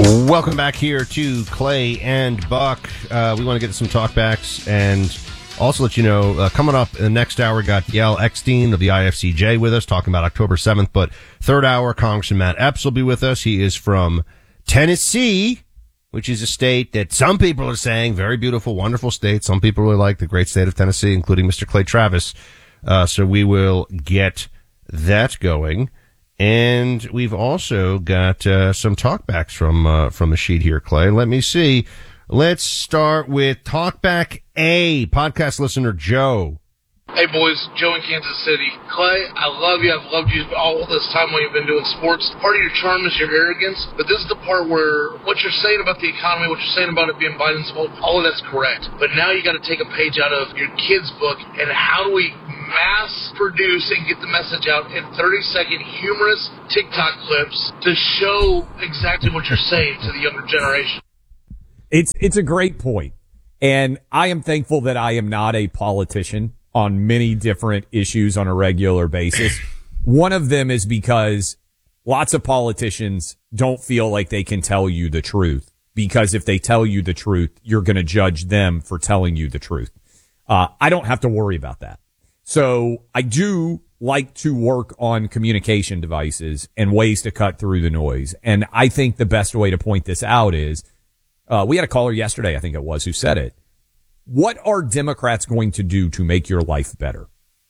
Welcome back here to Clay and Buck. We want to get to some talkbacks and also let you know, coming up in the next hour, we got Yael Eckstein of the IFCJ with us talking about October 7th. But third hour, Congressman Matt Epps will be with us. He is from Tennessee, which is a state that some people are saying, very beautiful, wonderful state. Some people really like the great state of Tennessee, including Mr. Clay Travis. So we will get that going. And we've also got some talkbacks from the sheet here, Clay. Let me see. Let's start with Talkback A, podcast listener Joe. Hey, boys. Joe in Kansas City. Clay, I love you. I've loved you all this time when you've been doing sports. Part of your charm is your arrogance, but this is the part where what you're saying about the economy, what you're saying about it being Biden's fault, all of that's correct. But now you got to take a page out of your kid's book, and how do we mass produce and get the message out in 30-second humorous TikTok clips to show exactly what you're saying to the younger generation? It's a great point. And I am thankful that I am not a politician on many different issues on a regular basis. One of them is because lots of politicians don't feel like they can tell you the truth, because if they tell you the truth, you're going to judge them for telling you the truth. I don't have to worry about that. So I do like to work on communication devices and ways to cut through the noise. And I think the best way to point this out is, we had a caller yesterday, I think it was, who said it. What are Democrats going to do to make your life better?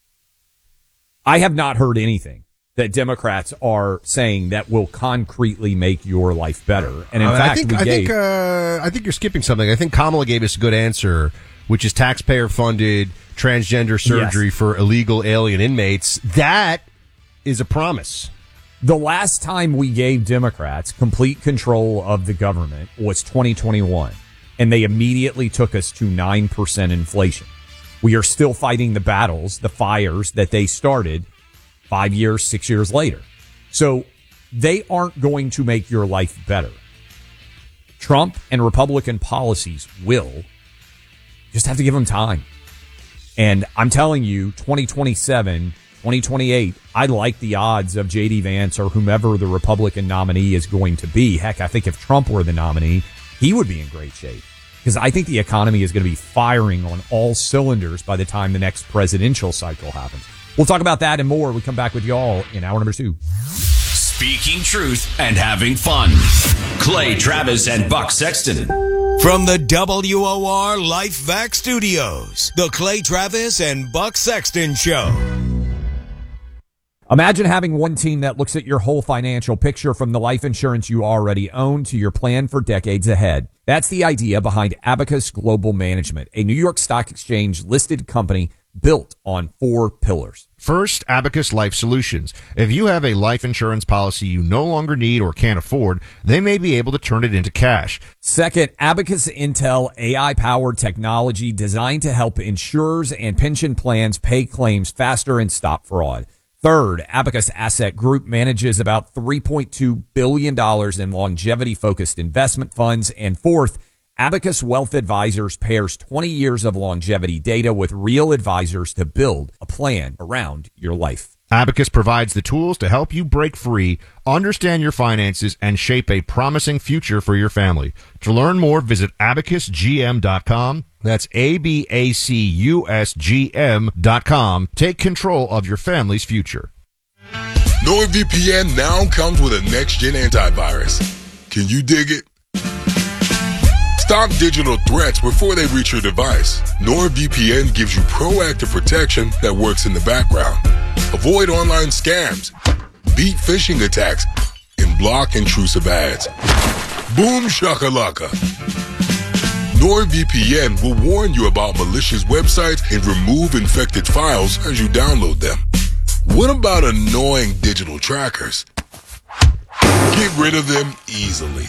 I have not heard anything that Democrats are saying that will concretely make your life better. And in fact, I think you're skipping something. I think Kamala gave us a good answer, which is taxpayer-funded transgender surgery for illegal alien inmates. That is a promise. The last time we gave Democrats complete control of the government was 2021, and they immediately took us to 9% inflation. We are still fighting the battles, the fires that they started 5 years, 6 years later. So they aren't going to make your life better. Trump and Republican policies will. Just have to give them time. And I'm telling you, 2027, 2028, I like the odds of J.D. Vance or whomever the Republican nominee is going to be. Heck, I think if Trump were the nominee, he would be in great shape, because I think the economy is going to be firing on all cylinders by the time the next presidential cycle happens. We'll talk about that and more. We come back with y'all in hour number 2. Speaking truth and having fun. Clay Travis and Buck Sexton. From the WOR Life Vac Studios, the Clay Travis and Buck Sexton Show. Imagine having one team that looks at your whole financial picture, from the life insurance you already own to your plan for decades ahead. That's the idea behind Abacus Global Management, a New York Stock Exchange listed company built on 4 pillars. First, Abacus Life Solutions. If you have a life insurance policy you no longer need or can't afford, they may be able to turn it into cash. Second, Abacus Intel AI-powered technology designed to help insurers and pension plans pay claims faster and stop fraud. Third, Abacus Asset Group manages about $3.2 billion in longevity-focused investment funds. And fourth, Abacus Wealth Advisors pairs 20 years of longevity data with real advisors to build a plan around your life. Abacus provides the tools to help you break free, understand your finances, and shape a promising future for your family. To learn more, visit abacusgm.com. That's ABACUSGM.com. Take control of your family's future. NordVPN now comes with a next-gen antivirus. Can you dig it? Stop digital threats before they reach your device. NordVPN gives you proactive protection that works in the background. Avoid online scams, beat phishing attacks, and block intrusive ads. Boom shakalaka. NordVPN will warn you about malicious websites and remove infected files as you download them. What about annoying digital trackers? Get rid of them easily.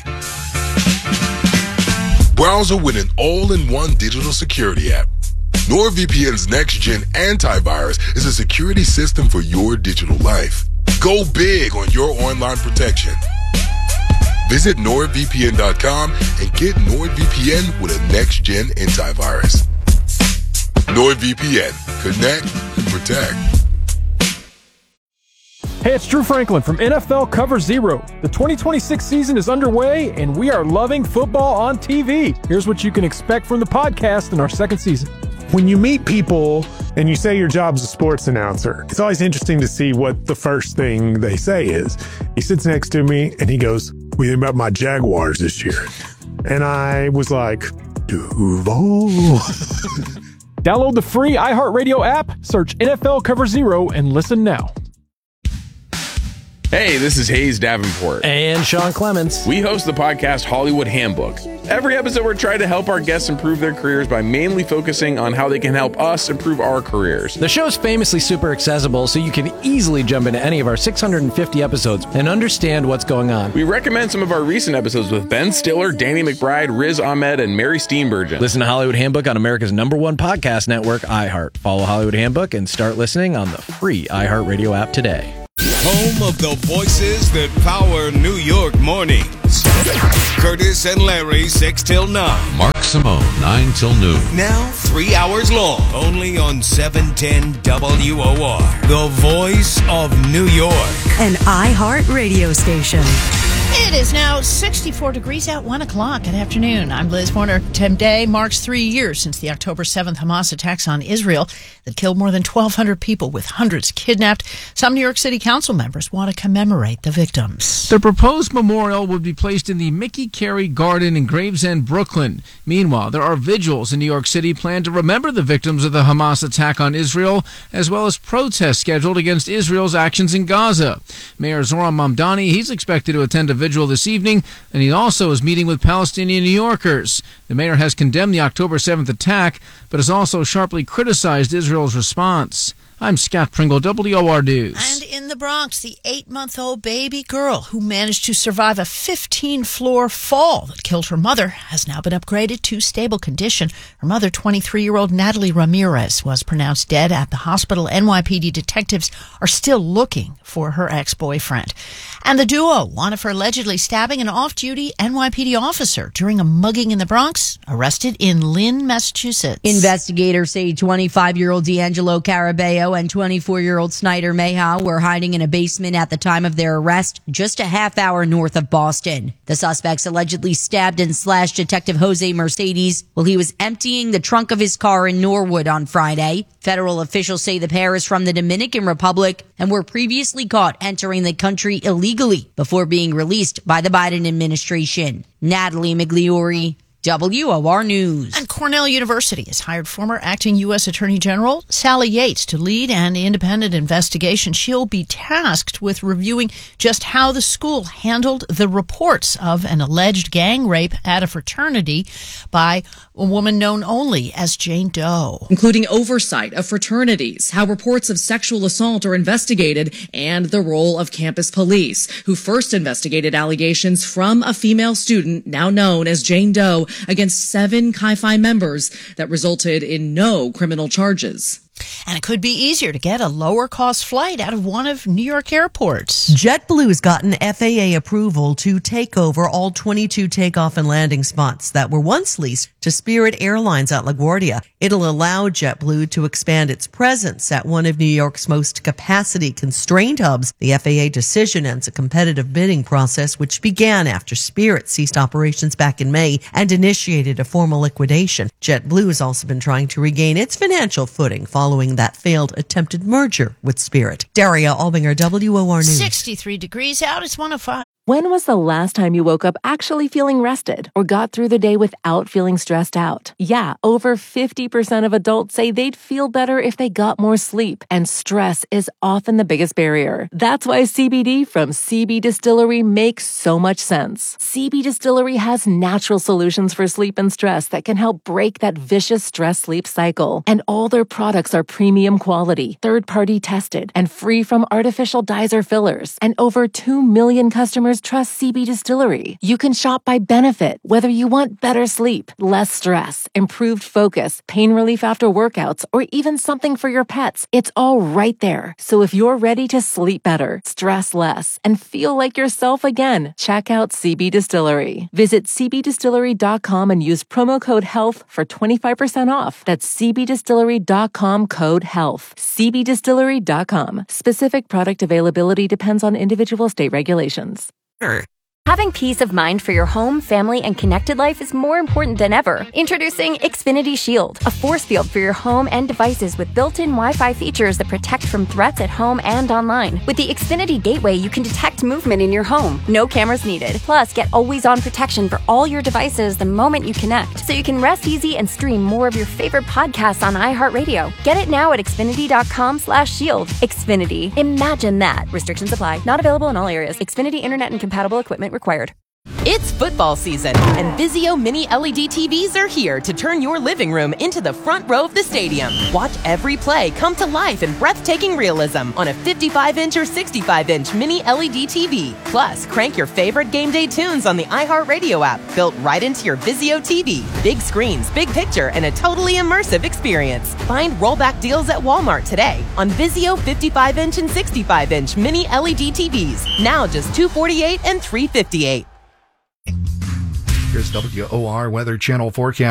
Browser with an all-in-one digital security app. NordVPN's next-gen antivirus is a security system for your digital life. Go big on your online protection. Visit NordVPN.com and get NordVPN with a next-gen antivirus. NordVPN. Connect and protect. Hey, it's Drew Franklin from NFL Cover Zero. The 2026 season is underway, and we are loving football on TV. Here's what you can expect from the podcast in our second season. When you meet people and you say your job's a sports announcer, it's always interesting to see what the first thing they say is. He sits next to me and he goes, "What do you think about my Jaguars this year?" And I was like, Duval. Download the free iHeartRadio app, search NFL Cover Zero, and listen now. Hey, this is Hayes Davenport. And Sean Clements. We host the podcast Hollywood Handbook. Every episode, we're trying to help our guests improve their careers by mainly focusing on how they can help us improve our careers. The show's famously super accessible, so you can easily jump into any of our 650 episodes and understand what's going on. We recommend some of our recent episodes with Ben Stiller, Danny McBride, Riz Ahmed, and Mary Steenburgen. Listen to Hollywood Handbook on America's #1 podcast network, iHeart. Follow Hollywood Handbook and start listening on the free iHeartRadio app today. Home of the voices that power New York mornings. Curtis and Larry, 6 till 9. Mark Simone, 9 till noon. Now 3 hours long. Only on 710 WOR. The voice of New York. An iHeart radio station. It is now 64 degrees out, 1 o'clock. Good afternoon. I'm Liz Warner. Today marks 3 years since the October 7th Hamas attacks on Israel that killed more than 1,200 people with hundreds kidnapped. Some New York City council members want to commemorate the victims. The proposed memorial would be placed in the Mickey Carey Garden in Gravesend, Brooklyn. Meanwhile, there are vigils in New York City planned to remember the victims of the Hamas attack on Israel, as well as protests scheduled against Israel's actions in Gaza. Mayor Zohran Mamdani, he's expected to attend a vigil this evening, and he also is meeting with Palestinian New Yorkers. The mayor has condemned the October 7th attack, but has also sharply criticized Israel's response. I'm Scott Pringle, WOR News. And in the Bronx, the 8-month-old baby girl who managed to survive a 15-floor fall that killed her mother has now been upgraded to stable condition. Her mother, 23-year-old Natalie Ramirez, was pronounced dead at the hospital. NYPD detectives are still looking for her ex-boyfriend. And the duo, wanted for allegedly stabbing an off-duty NYPD officer during a mugging in the Bronx, arrested in Lynn, Massachusetts. Investigators say 25-year-old D'Angelo Carabeo and 24-year-old Snyder Mayhaw were hiding in a basement at the time of their arrest, just a half hour north of Boston. The suspects allegedly stabbed and slashed Detective Jose Mercedes while he was emptying the trunk of his car in Norwood on Friday. Federal officials say the pair is from the Dominican Republic and were previously caught entering the country illegally before being released by the Biden administration. Natalie Migliori, WOR News. And Cornell University has hired former acting U.S. Attorney General Sally Yates to lead an independent investigation. She'll be tasked with reviewing just how the school handled the reports of an alleged gang rape at a fraternity by a woman known only as Jane Doe. Including oversight of fraternities, how reports of sexual assault are investigated, and the role of campus police, who first investigated allegations from a female student now known as Jane Doe against 7 Chi Phi members that resulted in no criminal charges. And it could be easier to get a lower-cost flight out of one of New York airports. JetBlue has gotten FAA approval to take over all 22 takeoff and landing spots that were once leased to Spirit Airlines at LaGuardia. It'll allow JetBlue to expand its presence at one of New York's most capacity-constrained hubs. The FAA decision ends a competitive bidding process which began after Spirit ceased operations back in May and initiated a formal liquidation. JetBlue has also been trying to regain its financial footing following that failed attempted merger with Spirit. Daria Albinger, WOR News. 63 degrees out. It's 105. When was the last time you woke up actually feeling rested or got through the day without feeling stressed out? Yeah, over 50% of adults say they'd feel better if they got more sleep, and stress is often the biggest barrier. That's why CBD from CB Distillery makes so much sense. CB Distillery has natural solutions for sleep and stress that can help break that vicious stress-sleep cycle. And all their products are premium quality, third-party tested, and free from artificial dyes or fillers. And over 2 million customers customers trust CB Distillery. You can shop by benefit, whether you want better sleep, less stress, improved focus, pain relief after workouts, or even something for your pets. It's all right there. So if you're ready to sleep better, stress less, and feel like yourself again, check out CB Distillery. Visit cbdistillery.com and use promo code HEALTH for 25% off. That's cbdistillery.com, code HEALTH. cbdistillery.com. Specific product availability depends on individual state regulations. Having peace of mind for your home, family, and connected life is more important than ever. Introducing Xfinity Shield, a force field for your home and devices with built-in Wi-Fi features that protect from threats at home and online. With the Xfinity Gateway, you can detect movement in your home. No cameras needed. Plus, get always-on protection for all your devices the moment you connect, so you can rest easy and stream more of your favorite podcasts on iHeartRadio. Get it now at Xfinity.com/shield. Xfinity. Imagine that. Restrictions apply. Not available in all areas. Xfinity Internet and compatible equipment required. It's football season, and Vizio Mini LED TVs are here to turn your living room into the front row of the stadium. Watch every play come to life in breathtaking realism on a 55-inch or 65-inch Mini LED TV. Plus, crank your favorite game day tunes on the iHeartRadio app, built right into your Vizio TV. Big screens, big picture, and a totally immersive experience. Find rollback deals at Walmart today on Vizio 55-inch and 65-inch Mini LED TVs. Now just $248 and $358. Here's WOR Weather Channel forecast.